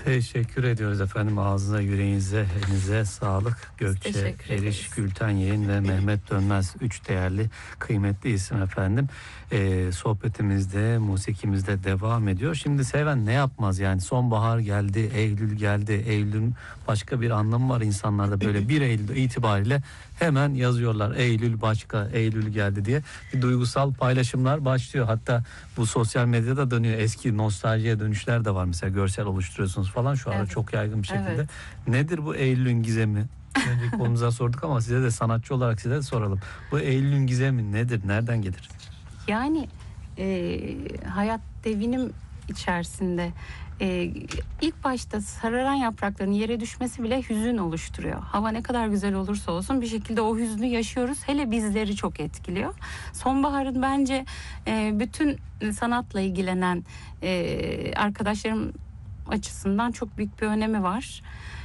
Teşekkür ediyoruz efendim. Ağzına, yüreğinize, elinize sağlık. Gökçe teşekkür Eriş, ederiz. Gülten Yayın ve Mehmet Dönmez, 3 değerli, kıymetli isim efendim. Sohbetimizde, musikimizde devam ediyor. Şimdi seven ne yapmaz yani? Sonbahar geldi, Eylül geldi. Eylül'ün başka bir anlamı var insanlarda, böyle 1 Eylül itibariyle hemen yazıyorlar. Eylül başka, Eylül geldi diye bir duygusal paylaşımlar başlıyor. Hatta bu sosyal medyada dönüyor. Eski nostaljiye dönüşler de var. Mesela görsel oluşturuyorsunuz falan, şu anda Evet. çok yaygın bir şekilde. Evet. Nedir bu Eylül'ün gizemi? Önceki konumuza sorduk ama size de, sanatçı olarak size de soralım. Bu Eylül'ün gizemi nedir? Nereden gelir? Yani hayat devinim içerisinde ilk başta sararan yaprakların yere düşmesi bile hüzün oluşturuyor. Hava ne kadar güzel olursa olsun bir şekilde o hüznü yaşıyoruz. Hele bizleri çok etkiliyor. Sonbaharın bence bütün sanatla ilgilenen arkadaşlarım açısından çok büyük bir önemi var.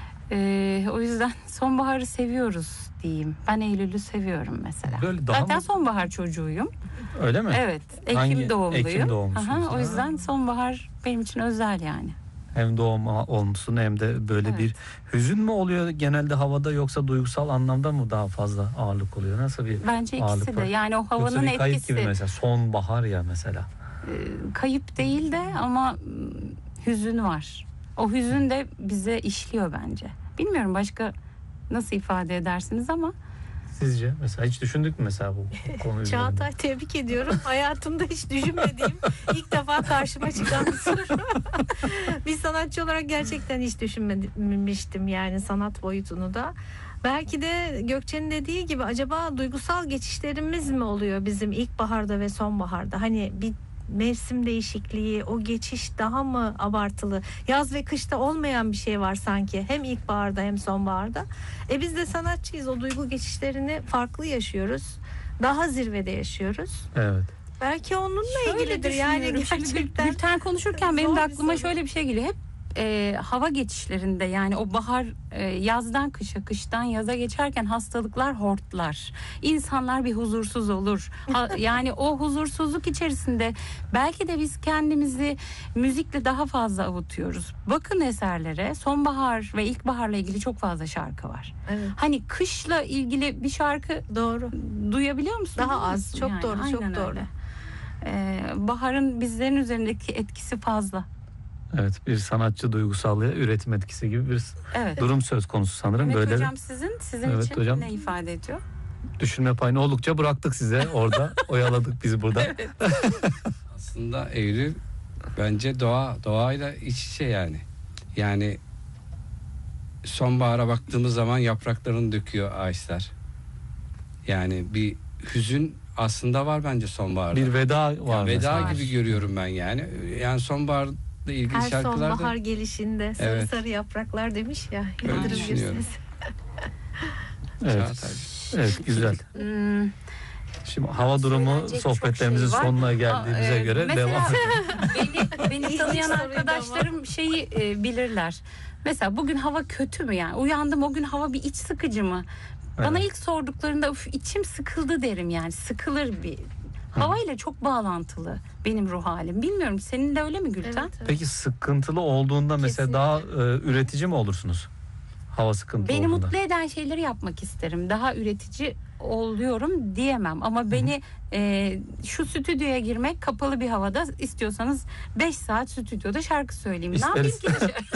O yüzden sonbaharı seviyoruz diyeyim. Ben Eylül'ü seviyorum mesela. Böyle daha Zaten mı? sonbahar çocuğuyum. Öyle mi? Evet. Ekim Hangi- doğumluyum. Ekim doğumlusunuz. Aha, o Ha. yüzden sonbahar benim için özel yani. Hem doğum olmuşsun hem de böyle Evet. bir hüzün mü oluyor genelde havada, yoksa duygusal anlamda mı daha fazla ağırlık oluyor? Nasıl bir Bence ağırlık ikisi de. var? Yani o Yoksa havanın bir kayıp etkisi. gibi mesela, sonbahar ya mesela. Kayıp değil de ama hüzün var. O hüzün de bize işliyor bence. Bilmiyorum başka nasıl ifade edersiniz ama Sizce mesela hiç düşündük mü mesela bu konu üzerinde? Çağatay, tebrik ediyorum. Hayatımda hiç düşünmediğim, ilk defa karşıma çıkan bir soru. Bir sanatçı olarak gerçekten hiç düşünmemiştim yani sanat boyutunu da. Belki de Gökçe'nin dediği gibi acaba duygusal geçişlerimiz mi oluyor bizim ilkbaharda ve sonbaharda? Hani bir mevsim değişikliği, o geçiş daha mı abartılı? Yaz ve kışta olmayan bir şey var sanki. Hem ilkbaharda hem sonbaharda. Biz de sanatçıyız. O duygu geçişlerini farklı yaşıyoruz. Daha zirvede yaşıyoruz. Evet. Belki onunla ilgilidir yani düşünüyorum. Şimdi gerçekten. Gülten konuşurken benim Zor de bir aklıma soru. şöyle bir şey geliyor. Hep hava geçişlerinde yani o bahar yazdan kışa, kıştan yaza geçerken hastalıklar hortlar. İnsanlar bir huzursuz olur. Yani o huzursuzluk içerisinde belki de biz kendimizi müzikle daha fazla avutuyoruz. Bakın eserlere, sonbahar ve ilkbaharla ilgili çok fazla şarkı var. Evet. Hani kışla ilgili bir şarkı Doğru. duyabiliyor musun? Daha Biliyor az. musun? Çok Yani doğru, çok aynen doğru. öyle. Baharın bizlerin üzerindeki etkisi fazla. Evet, bir sanatçı duygusallığı, üretim etkisi gibi bir Evet. durum söz konusu sanırım. Evet Böyle hocam sizin Evet için hocam. ne ifade ediyor? düşünme payını oldukça bıraktık size orada. Oyaladık bizi burada. Aslında Eylül bence doğayla iç içe yani. Yani sonbahara baktığımız zaman yapraklarını döküyor ağaçlar. Yani bir hüzün aslında var bence sonbaharda. Bir veda var Yani veda mesela. gibi görüyorum ben yani. Yani sonbaharla ilgili Her şarkılar sonbahar da gelişinde sarı Evet. sarı yapraklar demiş ya. Öyle Yıldırım düşünüyorum. Gürses'i. Evet. Çağatay'cığım. Evet, güzel. Şimdi hava durumu Söylenecek çok sohbetlerimizin şey var. sonuna geldiğimize göre mesela devam edelim. beni İlginç tanıyan soruydu arkadaşlarım şeyi bilirler. Mesela bugün hava kötü mü yani? Uyandım, o gün hava bir iç sıkıcı mı? Bana Evet. ilk sorduklarında içim sıkıldı derim yani. Sıkılır bir. Havayla çok bağlantılı benim ruh halim. Bilmiyorum, senin de öyle mi Gülten? Evet, evet. Peki sıkıntılı olduğunda mesela Kesinlikle. daha üretici mi olursunuz? Hava sıkıntılı Beni olduğunda. mutlu eden şeyleri yapmak isterim. Daha üretici oluyorum diyemem. Ama beni şu stüdyoya girmek, kapalı bir havada, istiyorsanız 5 saat stüdyoda şarkı söyleyeyim. İsteriz. Ne yapayım ki?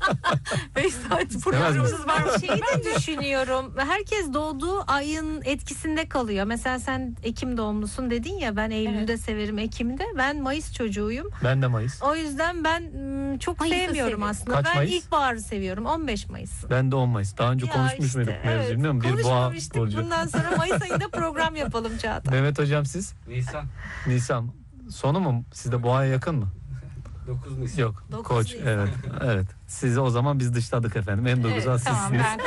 5 saat İstemez programımız var. Şeyi de düşünüyorum. Herkes doğduğu ayın etkisinde kalıyor. Mesela sen Ekim doğumlusun dedin ya, ben Eylül'de severim, Ekim'de. Ben Mayıs çocuğuyum. Ben de Mayıs. O yüzden ben çok Mayıs'ı sevmiyorum seviyorum. aslında. Kaç ben Mayıs? ilkbaharı seviyorum. 15 Mayıs. Ben de 10 Mayıs. Daha önce Ya konuşmuş işte, muyduk mevzu, evet. bilmiyorum. Bir boğa Konuşmamıştık. burcu. Bundan sonra Mayıs ayında program yapalım Çağatay. Mehmet hocam siz? Nisan. Nisan. Sonu mu? Sizde boğaya yakın mı? 9 Nisan. Yok. 9 Koç. Nisan. Evet. Evet. Sizi o zaman biz dışladık efendim. En duygusal Evet, tamam, sizsiniz. ben